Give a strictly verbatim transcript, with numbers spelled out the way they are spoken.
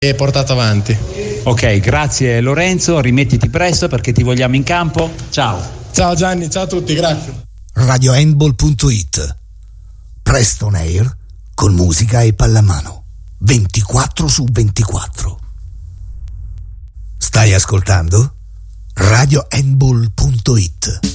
e portato avanti. Ok, grazie Lorenzo, rimettiti presto perché ti vogliamo in campo. Ciao. Ciao Gianni, ciao a tutti, grazie. radio handball punto it. Presto on air con musica e pallamano ventiquattro su ventiquattro. Stai ascoltando radio handball punto it.